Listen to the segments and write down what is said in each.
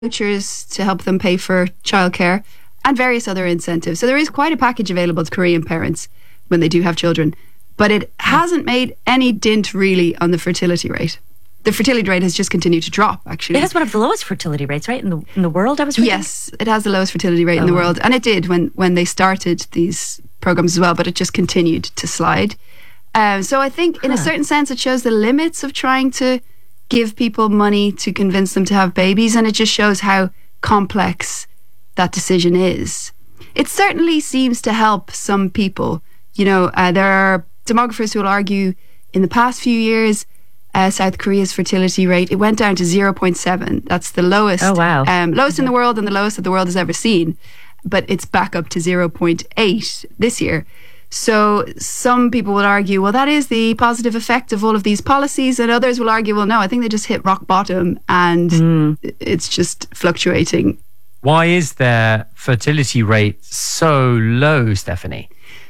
vouchers to help them pay for childcare, and various other incentives. So there is quite a package available to Korean parents when they do have children. But it hasn't made any dint really on the fertility rate. The fertility rate has just continued to drop, actually. It has one of the lowest fertility rates, right, in the world, I was reading? Yes, it has the lowest fertility rate in the world. And it did when they started these programs as well, but it just continued to slide. So I think in a certain sense, it shows the limits of trying to give people money to convince them to have babies. And it just shows how complex that decision is. It certainly seems to help some people. You know, there are demographers who will argue in the past few years, South Korea's fertility rate, it went down to 0.7. That's the lowest. Oh, wow. Lowest in the world and the lowest that the world has ever seen. But it's back up to 0.8 this year. So some people would argue, well, that is the positive effect of all of these policies. And others will argue, well, no, I think they just hit rock bottom and it's just fluctuating. Why is their fertility rate so low, Stephanie?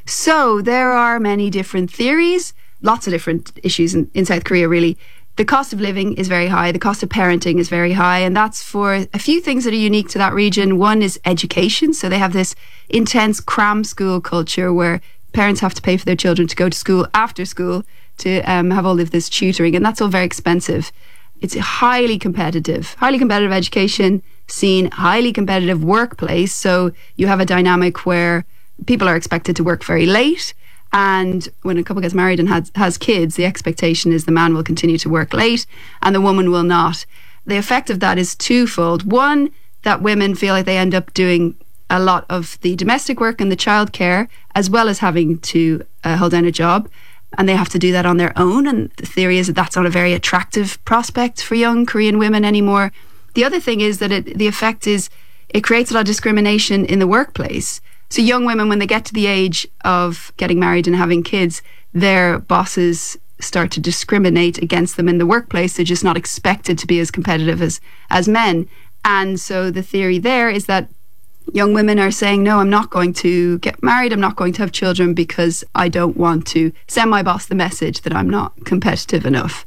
So there are many different theories, lots of different issues in South Korea, really. The cost of living is very high. The cost of parenting is very high. And that's for a few things that are unique to that region. One is education. So they have this intense cram school culture where parents have to pay for their children to go to school after school to have all of this tutoring. And that's all very expensive. It's a highly competitive education scene, highly competitive workplace. So you have a dynamic where people are expected to work very late. And when a couple gets married and has kids, the expectation is the man will continue to work late and the woman will not. The effect of that is twofold. One, that women feel like they end up doing a lot of the domestic work and the childcare, as well as having to hold down a job. And they have to do that on their own. And the theory is that that's not a very attractive prospect for young Korean women anymore. The other thing is that the effect is it creates a lot of discrimination in the workplace. So young women, when they get to the age of getting married and having kids, their bosses start to discriminate against them in the workplace. They're just not expected to be as competitive as men. And so the theory there is that young women are saying, no, I'm not going to get married. I'm not going to have children because I don't want to send my boss the message that I'm not competitive enough.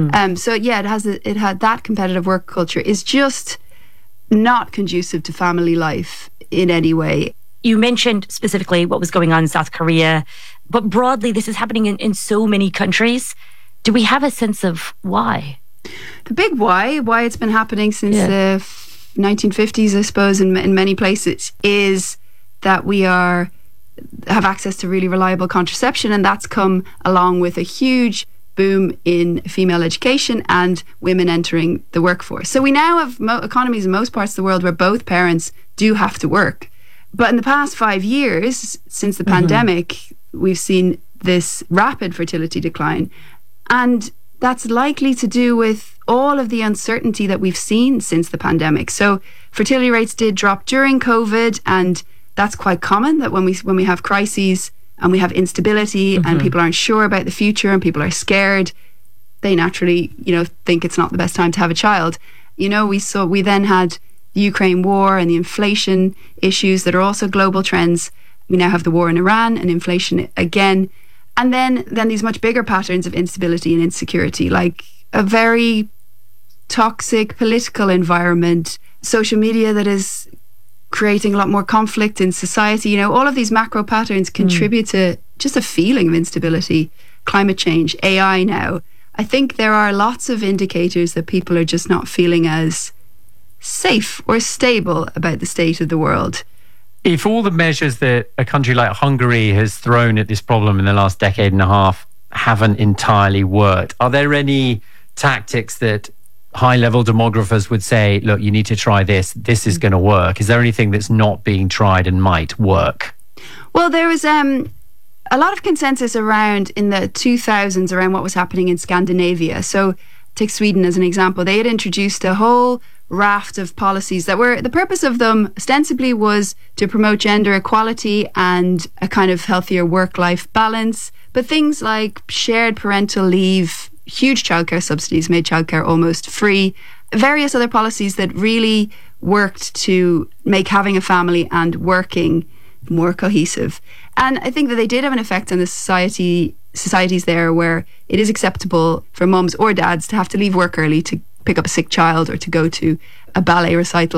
So yeah, it had that competitive work culture is just not conducive to family life in any way. You mentioned specifically what was going on in South Korea, but broadly, this is happening in so many countries. Do we have a sense of why? The big why it's been happening since the 1950s, I suppose, in many places, is that we have access to really reliable contraception, and that's come along with a huge boom in female education and women entering the workforce. So we now have economies in most parts of the world where both parents do have to work. But in the past 5 years, since the pandemic, we've seen this rapid fertility decline. And that's likely to do with all of the uncertainty that we've seen since the pandemic. So fertility rates did drop during COVID, and that's quite common that when we have crises and we have instability and people aren't sure about the future and people are scared, they naturally, think it's not the best time to have a child. We then had the Ukraine war and the inflation issues that are also global trends. We now have the war in Iran and inflation again. And then these much bigger patterns of instability and insecurity, like a very toxic political environment, social media that is creating a lot more conflict in society. All of these macro patterns contribute to just a feeling of instability. Climate change, AI now. I think there are lots of indicators that people are just not feeling as safe or stable about the state of the world. If all the measures that a country like Hungary has thrown at this problem in the last decade and a half haven't entirely worked, are there any tactics that high-level demographers would say, look, you need to try this is going to work? Is there anything that's not being tried and might work? Well, there was a lot of consensus around in the 2000s around what was happening in Scandinavia. So take Sweden as an example. They had introduced a whole raft of policies that were, the purpose of them ostensibly was to promote gender equality and a kind of healthier work-life balance. But things like shared parental leave, huge childcare subsidies made childcare almost free, various other policies that really worked to make having a family and working more cohesive. And I think that they did have an effect on the societies there, where it is acceptable for mums or dads to have to leave work early to pick up a sick child or to go to a ballet recital.